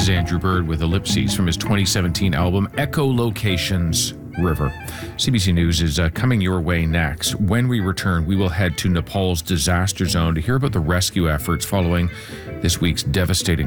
is Andrew Bird with Ellipses from his 2017 album Echolocations River. CBC News is coming your way next. When we return, we will head to Nepal's disaster zone to hear about the rescue efforts following this week's devastating